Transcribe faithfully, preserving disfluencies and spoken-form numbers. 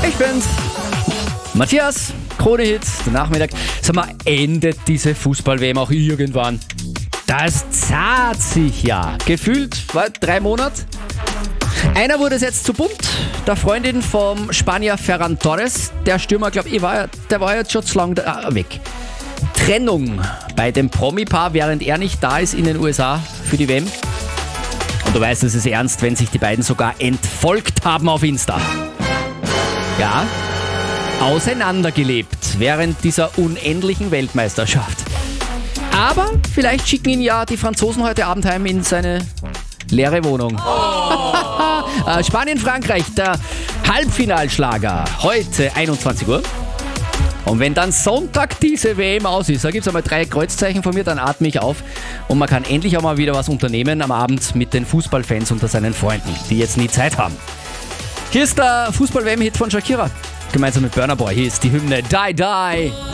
Ich bin's, Matthias, Krone-Hit, der Nachmittag. Sag mal, endet diese Fußball-W M auch irgendwann? Das zahlt sich ja. Gefühlt, was, drei Monate? Einer wurde es jetzt zu bunt, der Freundin vom Spanier Ferran Torres. Der Stürmer, glaube ich, war, der war jetzt schon zu lange äh, weg. Trennung bei dem Promi-Paar, während er nicht da ist in den U S A für die W M. Und du weißt, es ist ernst, wenn sich die beiden sogar entfolgt haben auf Insta. Ja, auseinandergelebt während dieser unendlichen Weltmeisterschaft. Aber vielleicht schicken ihn ja die Franzosen heute Abend heim in seine leere Wohnung. Oh. Spanien-Frankreich, der Halbfinalschlager, heute einundzwanzig Uhr. Und wenn dann Sonntag diese W M aus ist, da gibt es einmal drei Kreuzzeichen von mir, dann atme ich auf und man kann endlich auch mal wieder was unternehmen am Abend mit den Fußballfans unter seinen Freunden, die jetzt nie Zeit haben. Hier ist der Fußball-W M-Hit von Shakira, gemeinsam mit Burna Boy. Hier ist die Hymne Die Die.